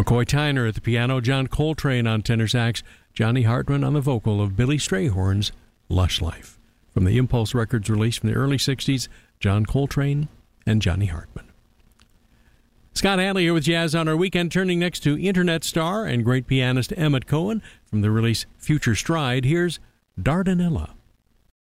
McCoy Tyner at the piano, John Coltrane on tenor sax, Johnny Hartman on the vocal of Billy Strayhorn's Lush Life. From the Impulse Records release from the early 60s, John Coltrane and Johnny Hartman. Scott Hadley here with Jazz on Our Weekend, turning next to Internet star and great pianist Emmett Cohen. From the release Future Stride, here's Dardanella.